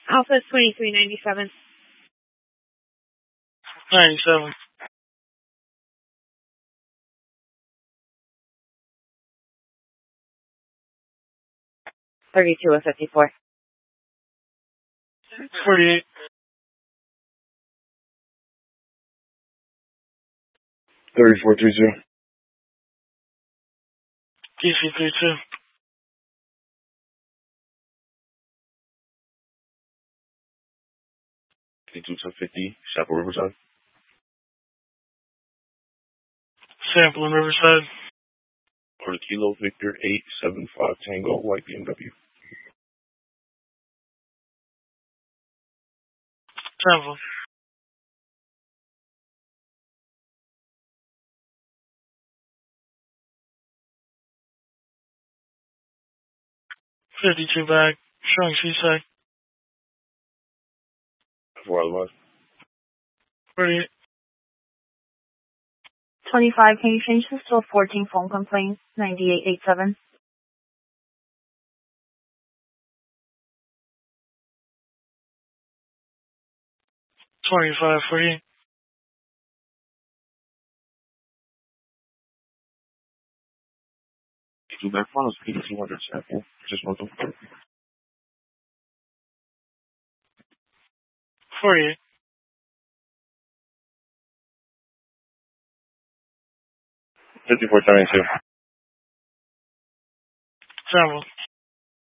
Alpha 2397. 97. 32 of 54. 48. 3432. DC 32. 52-50, Chapel Riverside. Sample in Riverside. Or Kilo Victor 875 Tango White BMW. Sample. $52 back. Showing C-sec. 4 otherwise. 48. 25, can you change this to a 14 phone complaint? 9887. 25, 48. Two back funnels, 8200 sample. Just want them. 48. 5472. Sample.